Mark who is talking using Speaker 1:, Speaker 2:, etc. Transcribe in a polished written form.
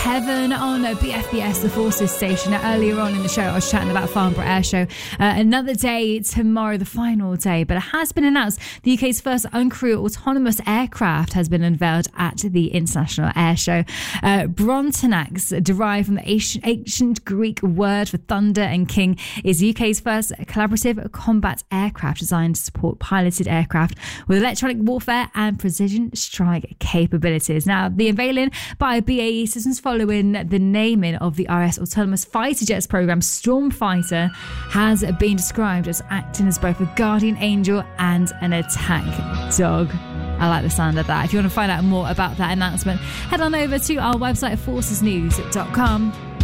Speaker 1: Heaven on BFBS, the Forces station. Now, earlier on in the show, I was chatting about Farnborough Air Show. Another day tomorrow, the final day, but it has been announced the UK's first uncrewed autonomous aircraft has been unveiled at the International Air Show. Brontanax, derived from the ancient Greek word for thunder and king, is UK's first collaborative combat aircraft designed to support piloted aircraft with electronic warfare and precision strike capabilities. Now, the unveiling by BAE Systems following the naming of the RS Autonomous Fighter Jets program, Stormfighter, has been described as acting as both a guardian angel and an attack dog. I like the sound of that. If you want to find out more about that announcement, head on over to our website, forcesnews.com.